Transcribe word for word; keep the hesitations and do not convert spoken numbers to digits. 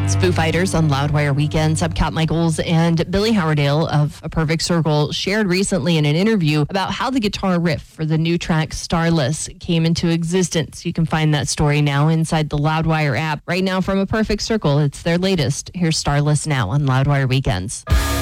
Foo Fighters on Loudwire Weekends. I'm Kat Michaels, and Billy Howerdale of A Perfect Circle shared recently in an interview about how the guitar riff for the new track Starless came into existence. You can find that story now inside the Loudwire app. Right now from A Perfect Circle, it's their latest. Here's Starless now on Loudwire Weekends.